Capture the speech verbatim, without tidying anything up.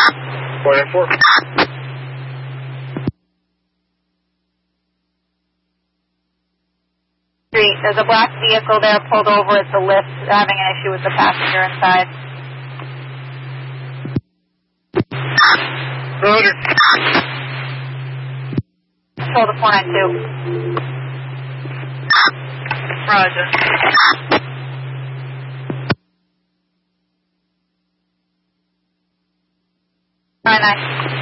four nine four. There's a black vehicle there pulled over at the lift, having an issue with the passenger inside. Rotor. Control to four nine two. Roger. nine nine.